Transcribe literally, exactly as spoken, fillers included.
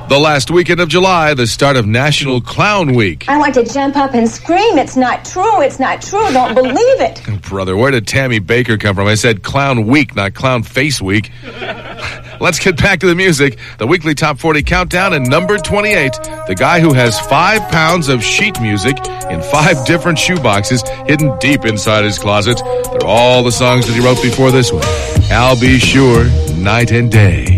The last weekend of July, the start of National Clown Week. I want to jump up and scream. It's not true. It's not true. Don't believe it. Brother, where did Tammy Baker come from? I said Clown Week, not Clown Face Week. Let's get back to the music. The weekly Top forty Countdown, and number twenty-eight, the guy who has five pounds of sheet music in five different shoeboxes hidden deep inside his closet. They're all the songs that he wrote before this one. I'll Be Sure, Night and Day.